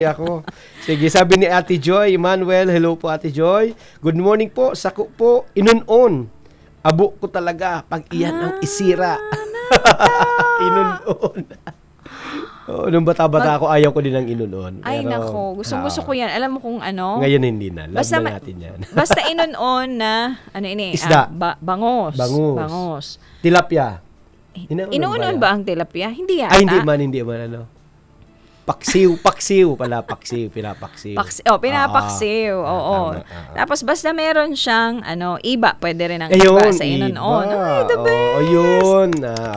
Ako. Sige, sabi ni Ate Joy, Emmanuel, hello po Ate Joy. Good morning po, sako po, inunon. Abo ko talaga pag iyan ang isira. Inunon. Oh, nung bata-bata ako, ayaw ko din ng inunon. Ay, Pero, nako. Gusto ko yan. Alam mo kung ano? Ngayon hindi na. Love Basta na natin yan. Basta inunon na, ano ini? Isda. Bangos. Bangus. Tilapia. Inuunon ba ang tilapia? Hindi yata. Ay, hindi man. Ano? Paksiw, pinapaksiw. Pinapaksiw. Oo. Tama. Tapos basta meron siyang iba, pwede rin ang iba sa inunon. Ay, the best. Ayun.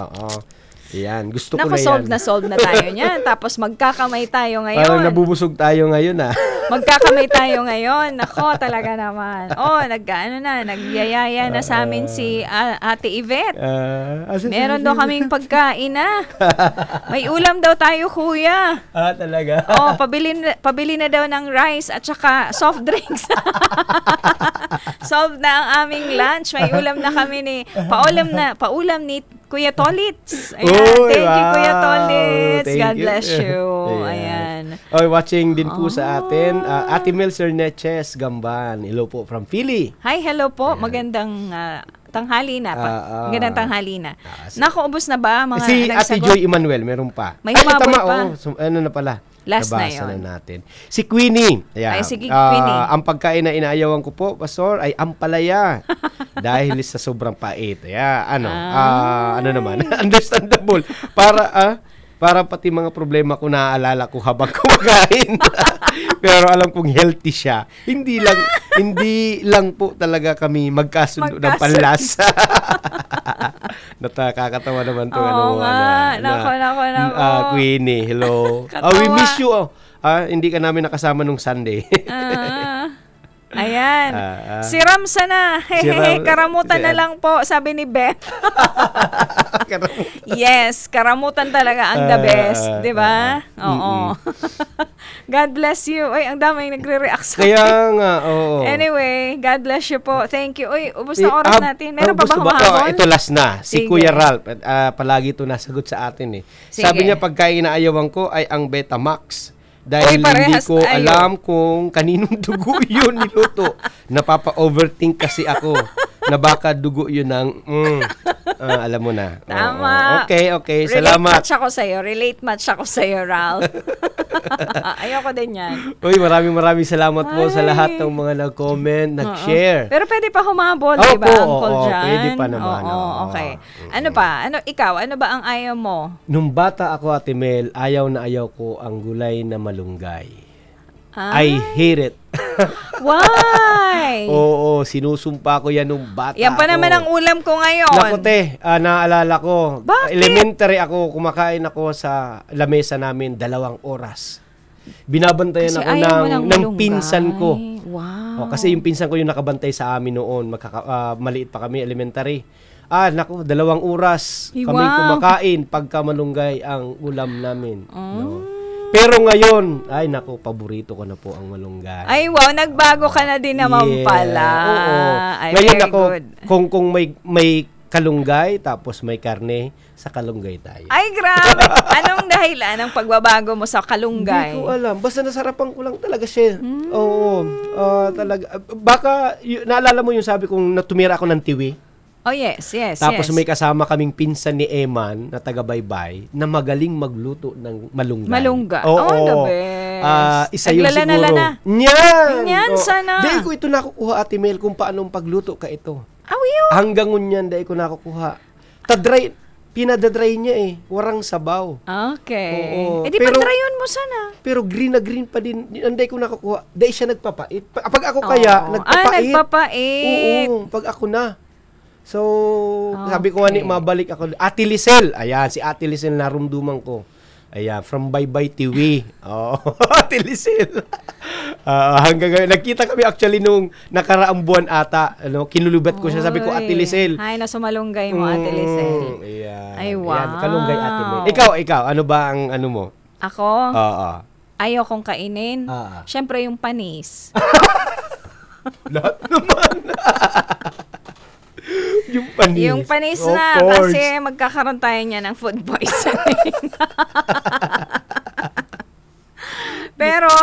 Yan, gusto ko na yan. Solve na tayo niyan. Tapos magkakamay tayo ngayon. Parang nabubusog tayo ngayon, Magkakamay tayo ngayon. Nako, talaga naman. Nagyayaya na sa amin si Ate Yvette. Meron daw kaming pagkain na. May ulam daw tayo, kuya. Talaga? Pabili na daw ng rice at saka soft drinks. Solve na ang aming lunch. May ulam na kami paulam ni Kuya Tolitz. Ayan. Thank you, Kuya Tolitz. God bless you. Ayan. Watching din po sa atin. Ate Mel Cerneches, Gamban. Hello po from Philly. Hi, hello po. Magandang tanghali na. Magandang tanghali na. Naku, ubos na ba mga si nagsagot? Ate Joy Emmanuel, meron pa. May humabol pa. Ano na pala? Last na Nabasa yun. na natin. Si Queenie. Ay, sige, Queenie. Ang pagkain na inaayawan ko po, Pastor, ay ampalaya. Dahil sa sobrang pait. Ano naman? Understandable. Para pati mga problema ko naaalala ko habang kumakain. Pero alam kong healthy siya. Hindi lang po talaga kami magkasundo ng panlasa. Nakakatawa naman to. Nako. Queenie, hello. We miss you. Hindi ka namin nakasama nung Sunday. Ayan. Si Ramsa na. Karamutan na lang po, sabi ni Beth. Yes, karamutan talaga ang the best, di ba? Oo. God bless you. Uy, ang daming nagre-react sa akin. Kaya nga, oo. Anyway, God bless you po. Thank you. Uy, ubos na oras natin. Meron pa ba humahabol? Ito last na. Si Sige. Kuya Ralph. Palagi ito nasagot sa atin. Sige. Sabi niya, pagkain na ayawan ko ay ang Betamax. Dahil hindi parehas ko tayo. alam kung kaninong dugo yun niluto. Napapa-overthink kasi ako na baka dugo yun ng alam mo na. Tama. Okay. Salamat. Relate match ako sa'yo, Ralph. Ayoko din yan. Uy, maraming salamat po sa lahat ng mga nag-comment, nag-share. Pero pwede pa humabol, di ba, Uncle John? Pwede pa naman. Okay. Ano pa? Ikaw? Ano ba ang ayaw mo? Nung bata ako, Ate Mel, ayaw na ayaw ko ang gulay na malunggay. I hate it. Why? Oo, sinusumpa ko yan nung bata Yan pa ako. naman ang ulam ko ngayon. Naku te, naalala ko. Bakit? Elementary ako, kumakain ako sa lamesa namin 2 oras. Binabantayan Kasi ako ayaw mo ng malunggay. pinsan ko. Wow. Kasi yung pinsan ko yung nakabantay sa amin noon. Maliit pa kami, elementary. Naku, 2 oras Wow. kami kumakain pagka malunggay ang ulam namin. No? Pero ngayon, paborito ko na po ang malunggay. Ay, wow, nagbago ka na din naman pala. Oo. Ay, Ngayon very ako, good. kung may kalunggay, tapos may karne, sa kalunggay tayo. Ay, grabe. Anong dahilan ng pagbabago mo sa kalunggay? Hindi ko alam. Basta nasarapan ko lang talaga siya. Oo. Talaga. Baka, naalala mo yung sabi kong natumira ako ng tiwi? Oh, yes. Tapos may kasama kaming pinsan ni Eman na taga-baybay na magaling magluto ng malunggay. Malunggay. Oo. The best. Isa yun siguro. Naglalala na. Yan, sana. Dahil ko ito nakukuha, Ate Mel, kung paano pagluto ka ito. Awiyo. Hanggang ngunyan, dahil ko nakukuha. Pinadadry niya warang sabaw. Okay. Oo. Di padrayon mo sana. Pero green na green pa din. Anday ko nakukuha. Dahil siya nagpapait. Pag ako kaya, nagpapait. Nagpapait. Oo, pag ako na. So, sabi ko nga mabalik ako. Ate Lisel. Ayan, si Ate Lisel narumduman ko. Ayan, from Baybay Tiwi. Ate Lisel. Hanggang ngayon. Nagkita kami actually nung nakaraang buwan ata. Kinulubat ko siya. Sabi ko, Ate Lisel. Ay, nasumalunggay mo, Ate Lisel. Ayan. Ay, wow. Ayan, kalunggay, Ate Mel. Ikaw, ano ba ang ano mo? Ako? Oo. Ayaw kong kainin. Siyempre, yung panis. Lahat naman. Yung panis. Na, kasi magkakaroon tayo niya ng food poisoning. Pero